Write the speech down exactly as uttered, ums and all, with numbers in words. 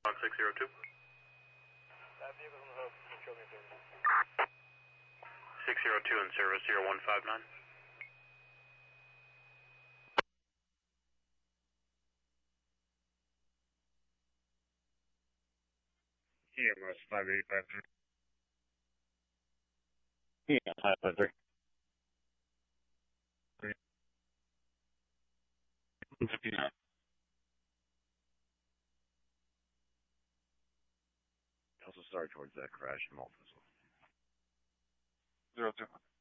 On six zero two. That vehicle's on the hook. Control me service. six zero two in service, zero one five nine. E M S five eight five three. Yeah, five five three. fifty-nine. Also sorry towards that crash in Malta. Zero two.